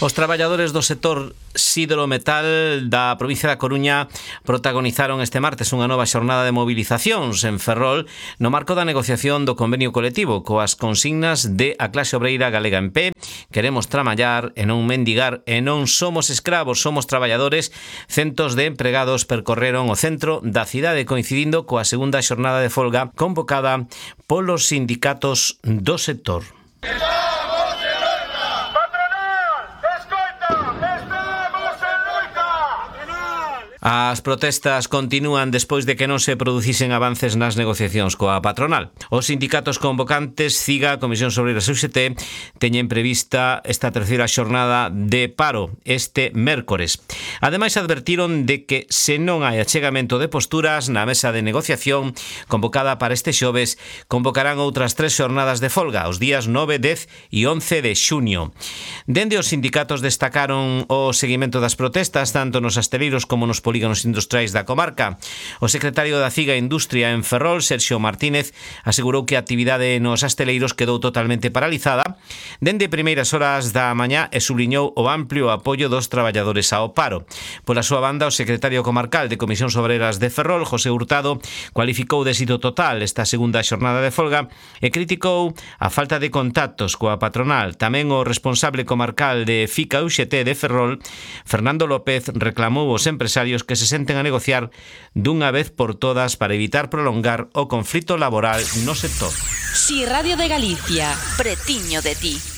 Os traballadores do sector sidrometal da provincia da Coruña protagonizaron este martes unha nova xornada de movilizacións en Ferrol no marco da negociación do convenio colectivo coas consignas de a clase obreira galega en pé. Queremos traballar e non mendigar e non somos escravos, somos traballadores. Centos de empregados percorreron o centro da cidade coincidindo coa segunda xornada de folga convocada polos sindicatos do sector. As protestas continúan despois de que non se producisen avances nas negociacións coa patronal. Os sindicatos convocantes, CIGA, Comisión Obreiras e UGT, teñen prevista esta terceira xornada de paro este mércores. Ademais, advertiron de que se non hai achegamento de posturas na mesa de negociación convocada para este xoves, convocarán outras 3 xornadas de folga, os días 9, 10 e 11 de xuño. Dende os sindicatos destacaron o seguimento das protestas tanto nos asteleiros como nos polígonos industriais da comarca. O secretario da CIGA Industria en Ferrol, Sergio Martínez, asegurou que a actividade nos asteleiros quedou totalmente paralizada dende primeiras horas da mañá e subliñou o amplio apoio dos traballadores ao paro. Pola súa banda, o secretario comarcal de Comisións Obreras de Ferrol, José Hurtado, cualificou de éxito total esta segunda xornada de folga e criticou a falta de contactos coa patronal. Tamén o responsable comarcal de FICA UGT de Ferrol, Fernando López, reclamou aos empresarios que se senten a negociar dunha vez por todas para evitar prolongar o conflito laboral no sector. Si Radio de Galicia, pretiño de ti.